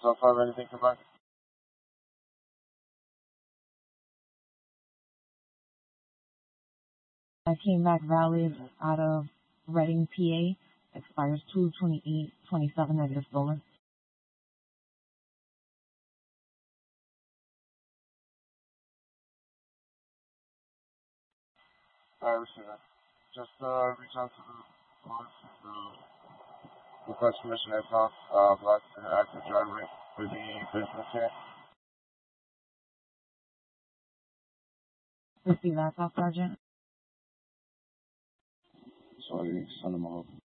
So far, anything come back? I came back valid out of Reading, PA. Expires 2/28/27. Negative stolen. I receive it. Just reach out to the police and request permission to talk about an active driver for the business here. Receive that, Sergeant. So you send them over.